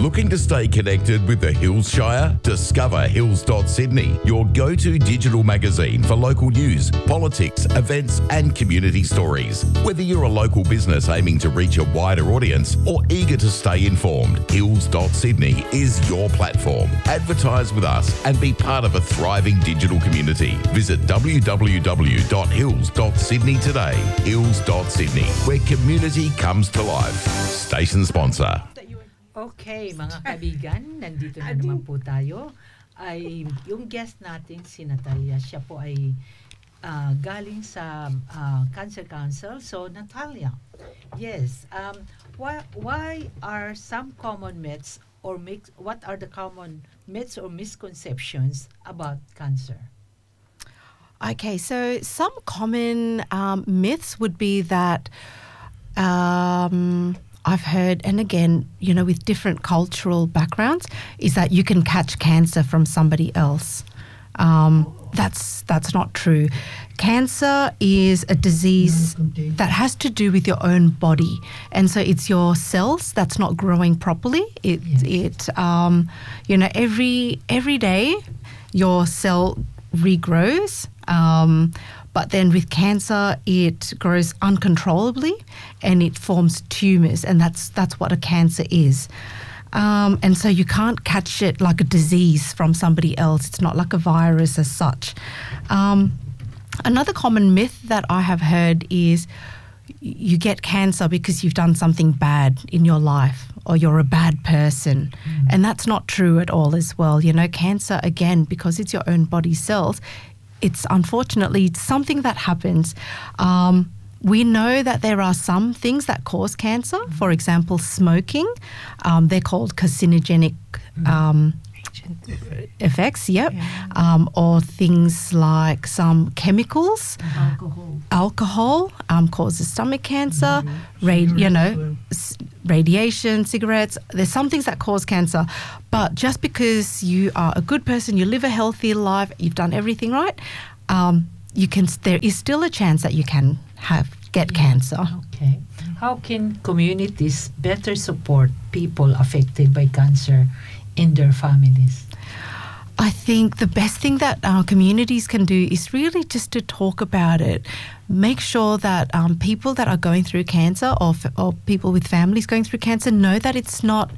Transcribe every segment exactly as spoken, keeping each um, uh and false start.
Looking to stay connected with the Hills Shire? Discover hills dot sydney, your go-to digital magazine for local news, politics, events and community stories. Whether you're a local business aiming to reach a wider audience or eager to stay informed, hills dot sydney is your platform. Advertise with us and be part of a thriving digital community. Visit w w w dot hills dot sydney today. hills dot sydney, where community comes to life. Station sponsor. Okay, mga kaibigan, nandito na naman po tayo. Ay yung guest natin si Natalia, siya po ay uh, galing sa uh, Cancer Council. So Natalia, yes, um, why why are some common myths or mix, what are the common myths or misconceptions about cancer? Okay, so some common um, myths would be that um, I've heard, and again, you know, with different cultural backgrounds, is that you can catch cancer from somebody else. Um, that's that's not true. Cancer is a disease that has to do with your own body, and so it's your cells that's not growing properly. It yes. it um, you know every every day your cell regrows. Um, But then with cancer, it grows uncontrollably and it forms tumours, and that's that's what a cancer is. Um, and so you can't catch it like a disease from somebody else. It's not like a virus as such. Um, another common myth that I have heard is you get cancer because you've done something bad in your life or you're a bad person. Mm. And that's not true at all as well. You know, cancer, again, because it's your own body cells, it's unfortunately something that happens. Um, we know that there are some things that cause cancer. Mm-hmm. For example, smoking. Um, they're called carcinogenic um, effects, yep. Yeah. Um, or things like some chemicals. Alcohol. Alcohol um, causes stomach cancer. Mm-hmm. Radi- you know, s- radiation, cigarettes. There's some things that cause cancer. But just because you are a good person, you live a healthy life, you've done everything right, um, you can. There is still a chance that you can have get yeah. cancer. Okay. How can communities better support people affected by cancer in their families? I think the best thing that our communities can do is really just to talk about it. Make sure that um, people that are going through cancer or, f- or people with families going through cancer know that it's not,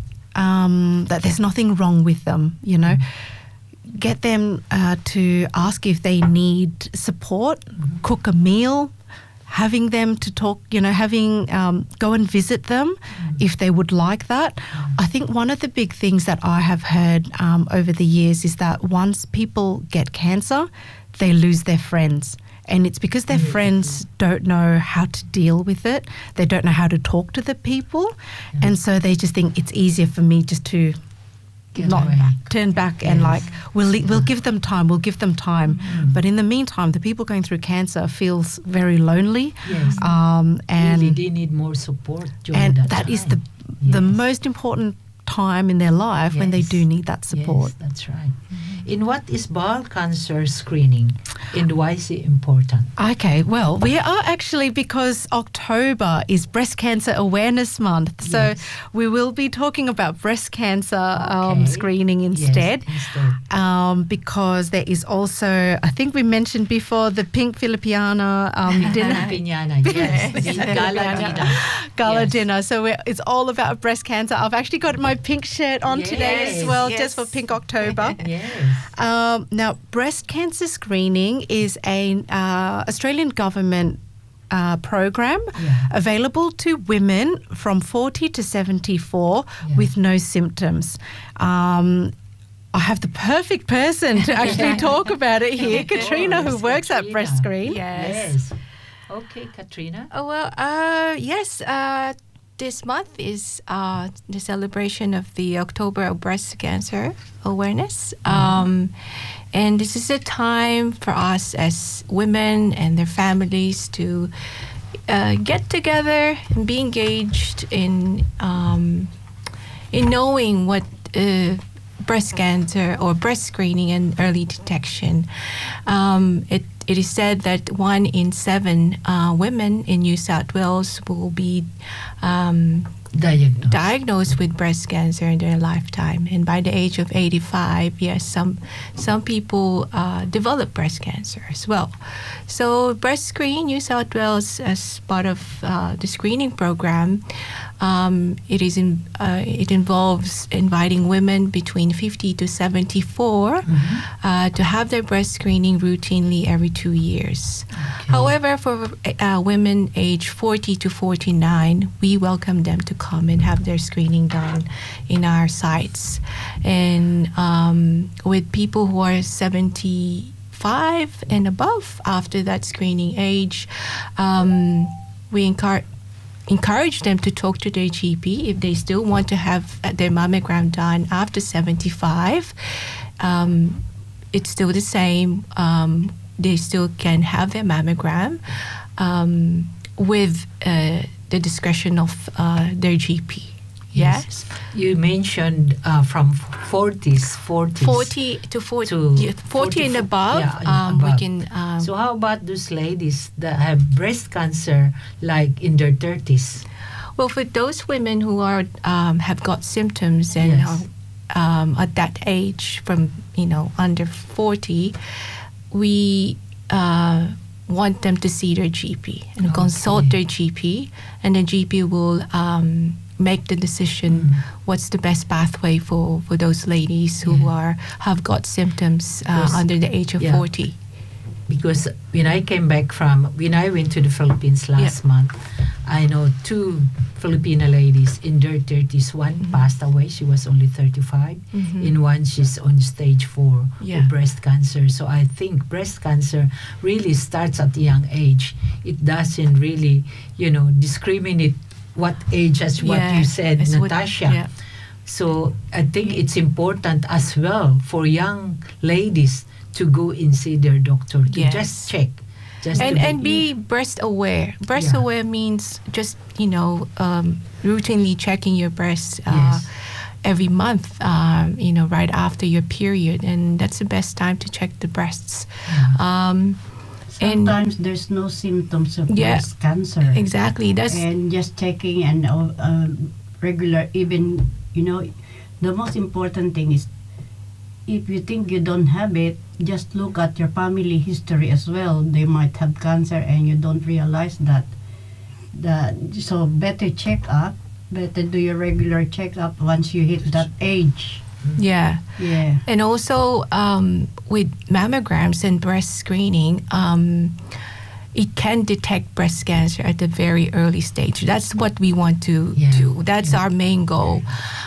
um, that there's nothing wrong with them, you know. Mm-hmm. Get them uh, to ask if they need support, mm-hmm. cook a meal, having them to talk, you know, having, um, go and visit them mm. if they would like that. Mm. I think one of the big things that I have heard um, over the years is that once people get cancer, they lose their friends. And it's because their mm. friends don't know how to deal with it. They don't know how to talk to the people. Mm. And so they just think it's easier for me just to Get not back. turn back yes. and like we'll we'll give them time we'll give them time mm-hmm. But in the meantime the people going through cancer feels very lonely. Yes. um and really, they need more support during and that, that time. is the yes. the most important time in their life yes. when they do need that support. Yes, that's right. Mm-hmm. In what is bowel cancer screening and why is it important? Okay, well, we are actually, because October is Breast Cancer Awareness Month, so yes. we will be talking about breast cancer um, okay. screening instead. Yes, instead. Um, because there is also, I think we mentioned before, the Pink Filipina um, dinner. Filipina, yes. Gala dinner. Gala yes. dinner. So we're, it's all about breast cancer. I've actually got my pink shirt on yes. today as well, yes. just for Pink October. Yes. Um, now, breast cancer screening is an uh, Australian government uh, program yeah. available to women from forty to seventy-four yeah. with no symptoms. Um, I have the perfect person to actually talk about it here, Katrina, who works Katrina. at Breast Screen. Yes. yes. Okay, Katrina. Oh, well, uh, yes, uh, this month is uh, the celebration of the October of Breast Cancer Awareness. Mm-hmm. Um, and this is a time for us as women and their families to uh, get together and be engaged in, um, in knowing what uh, breast cancer or breast screening and early detection. Um, it It is said that one in seven uh, women in New South Wales will be um, Diagnosed. diagnosed with breast cancer in their lifetime, and by the age of eighty-five, yes, some some people uh, develop breast cancer as well. So Breast Screen New South Wales, as part of uh, the screening program, um, it is in, uh, it involves inviting women between fifty to seventy-four Mm-hmm. uh, to have their breast screening routinely every two years. Okay. However, for uh, women age forty to forty-nine, we welcome them to come and have their screening done in our sites. And um, with people who are seventy-five and above, after that screening age, um, we encourage encourage them to talk to their G P if they still want to have their mammogram done after seventy-five. Um, it's still the same. Um, they still can have their mammogram um, with uh, the discretion of uh, their G P. Yes. You mentioned uh, from forties, forties. forty to forty, To yeah, forty and forty-four, above, yeah, and um, we above. can. Um, So how about those ladies that have breast cancer like in their thirties? Well, for those women who are um, have got symptoms and Yes. are um, at that age, from you know under forty, we uh, want them to see their G P and Okay. consult their G P, and the G P will um, make the decision what's the best pathway for, for those ladies who Yeah. are have got symptoms uh, Yes. under the age of Yeah. forty. Because when I came back from, when I went to the Philippines last month, I know two Filipino ladies in their thirties. One Mm-hmm. passed away, she was only thirty-five. Mhm. In one, she's on stage four Yeah. of breast cancer. So I think breast cancer really starts at a young age. It doesn't really, you know, discriminate what age, as what Yeah, you said, as what- Natasha. yeah. So I think it's important as well for young ladies to go and see their doctor to Yes. just check. Just and to and be breast aware. Breast Yeah. aware means just you know um, routinely checking your breasts uh, Yes. every month. Um, you know, right after your period, and that's the best time to check the breasts. Um, and Sometimes there's no symptoms of Yeah. breast cancer. exactly, that's And just checking and uh, um, regular, even, you know, the most important thing is if you think you don't have it, just look at your family history as well. They might have cancer and you don't realize that. That so better check up, better do your regular checkup once you hit that age. yeah. Yeah. And also um, with mammograms and breast screening, um, it can detect breast cancer at a very early stage. That's what we want to Yeah. do. That's our main goal.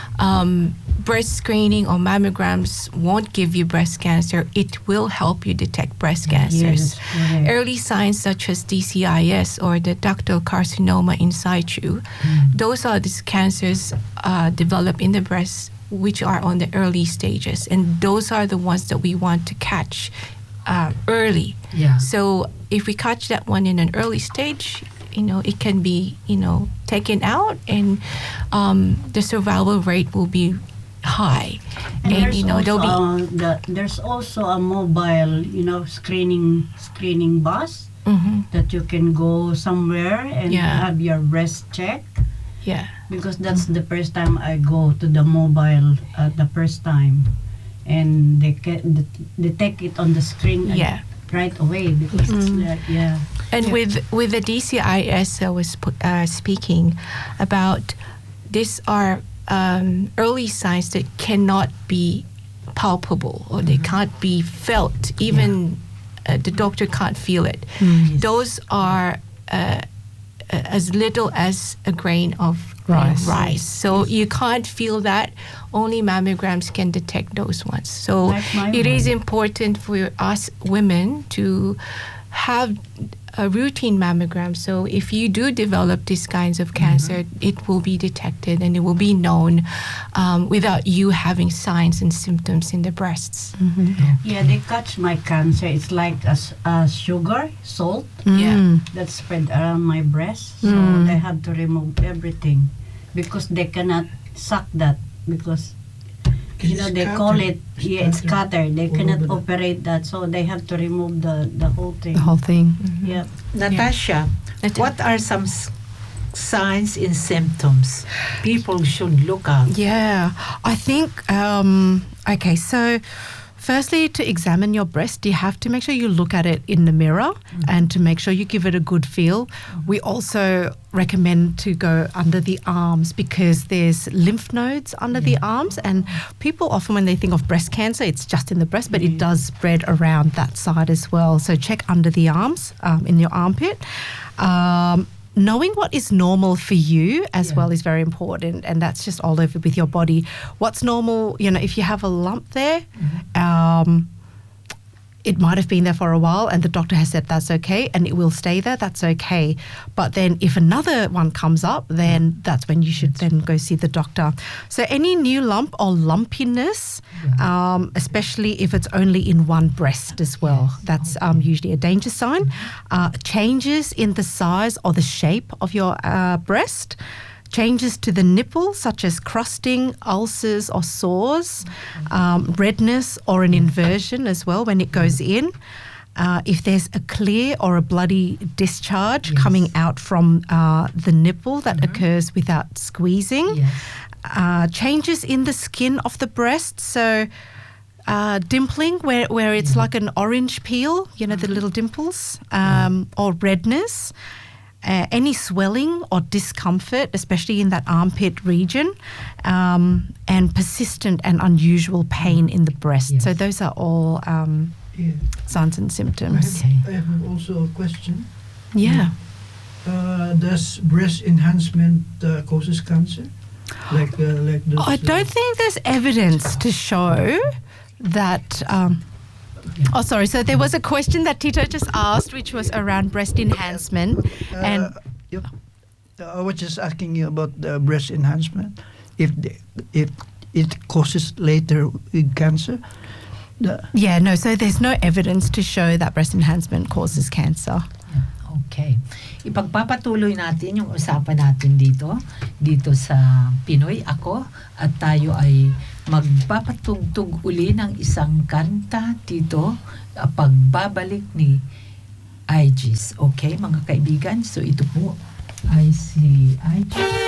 Um, breast screening or mammograms won't give you breast cancer. It will help you detect breast cancers. Yes, correct. Early signs such as D C I S or the ductal carcinoma in situ, those are these cancers uh, develop in the breast which are on the early stages, and those are the ones that we want to catch uh, early. Yeah. So if we catch that one in an early stage, you know, it can be, you know, taken out, and um, the survival rate will be high. And, And, there's, you know, also, there'll be. uh, the, there's also a mobile, you know, screening screening bus Mhm. that you can go somewhere and Yeah. have your breast checked. Yeah. Because that's the first time I go to the mobile uh, the first time, and they can they take it on the screen and Yeah. right away because it's Mm. like, yeah. And with with the D C I S, I was pu- uh, speaking about. These are um, early signs that cannot be palpable, or they can't be felt. Even uh, the doctor can't feel it. Yes. Those are uh, uh, as little as a grain of you know, Rice. rice. So you can't feel that. Only mammograms can detect those ones. So Like my it is one. important for us women to have a routine mammogram. So if you do develop these kinds of cancer, it will be detected and it will be known um, without you having signs and symptoms in the breasts. Yeah, they catch my cancer. It's like a, s- a sugar, salt Yeah. that spread around my breast. So Mm. they have to remove everything because they cannot suck that because you know they call it yeah it's cutter. They cannot operate that, so they have to remove the the whole thing. The whole thing. Yeah. Natasha, Nat- what are some s- signs and symptoms people should look at? Yeah, I think, um, okay, so firstly, to examine your breast, you have to make sure you look at it in the mirror mm-hmm. and to make sure you give it a good feel. Mm-hmm. We also recommend to go under the arms because there's lymph nodes under yeah. the arms, and people often, when they think of breast cancer, it's just in the breast, but mm-hmm. it does spread around that side as well. So check under the arms, um, in your armpit. Um, Knowing what is normal for you as yeah. well is very important, and that's just all over with your body. What's normal, you know, if you have a lump there, mm-hmm. um, it might have been there for a while and the doctor has said that's okay and it will stay there, that's okay. But then if another one comes up, then that's when you should then go see the doctor. So any new lump or lumpiness, yeah. um, especially if it's only in one breast as well, yes. that's um, usually a danger sign. Uh, changes in the size or the shape of your uh, breast, changes to the nipple, such as crusting, ulcers or sores, um, redness or an inversion as well when it goes in. Uh, if there's a clear or a bloody discharge yes. coming out from uh, the nipple that mm-hmm. occurs without squeezing. Yes. Uh, changes in the skin of the breast, so uh, dimpling where, where it's mm-hmm. like an orange peel, you know, mm-hmm. the little dimples, um, or redness. Uh, any swelling or discomfort, especially in that armpit region, um, and persistent and unusual pain in the breast. Yes. So those are all um, yeah. signs and symptoms. I have, I have also a question. Yeah. Uh, does breast enhancement uh, causes cancer? Like, uh, like those, I don't uh, think there's evidence to show that... Um, Oh, sorry. So there was a question that Tito just asked, which was around breast enhancement. Uh, and yep. I was just asking you about the breast enhancement. If the, if it causes later with cancer. The yeah, no. So there's no evidence to show that breast enhancement causes cancer. Okay. Ipagpapatuloy natin yung usapan natin dito, dito sa Pinoy Ako, at tayo ay magpapatugtog uli ng isang kanta dito, uh, pagbabalik ni Aegis. Okay, mga kaibigan? So ito po ay si Aegis.